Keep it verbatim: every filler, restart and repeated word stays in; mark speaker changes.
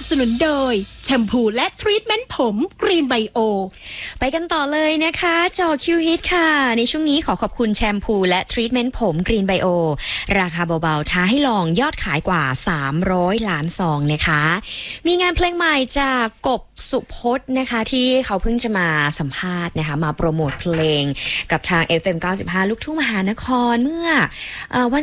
Speaker 1: สนุนโดยแชมพูและทรีทเมนต์ผมกรีนไบโอ
Speaker 2: ไปกันต่อเลยนะคะจอคิวฮิตค่ะในช่วงนี้ขอขอบคุณแชมพูและทรีทเมนต์ผมกรีนไบโอราคาเบาๆท้าให้ลองยอดขายกว่าสามร้อยล้านซองนะคะมีงานเพลงใหม่จากกบสุพจน์นะคะที่เขาเพิ่งจะมาสัมภาษณ์นะคะมาโปรโมทเพลงกับทาง เอฟ เอ็ม เก้าสิบห้า ลูกทุ่งมหานครเมื่อเอ่อวัน